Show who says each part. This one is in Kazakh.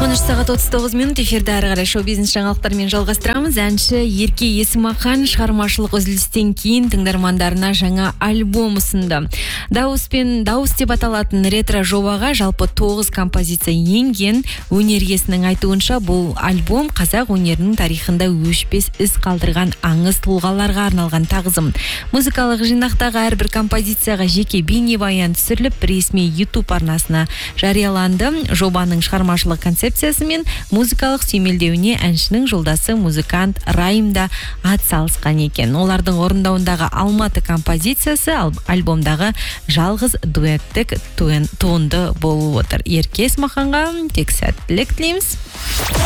Speaker 1: Сағат 39 минут эфирде ары қарай шоу-бизнес жаңалықтармен жалғастырамыз. Әнші Ерке Есмахан шығармашылық үзілістен кейін тыңдармандарына жаңа альбом ұсынды. Дауыс деп аталатын ретро жобаға жалпы 9 композиция енген. Өнер иесінің айтуынша бұл альбом қазақ өнерінің тарихында өшпес із қалдырған аңыз тұлғаларға арналған тағзым. Музыкалық жинақтағы әрбір композицияға жеке бейнебаян түсіріліп, ресми YouTube арнасына жарияланды. Жобаның шығармашылық концепциясы мен музыкалық сүйемелдеуіне әншінің жолдасы музыкант Райым да атсалысқан екен. Олардың орындауындағы Алматы композициясы альбомдағы жалғыз дуэттік туынды болып отыр. Ерке Есмаханға тек сәттілік тілейміз.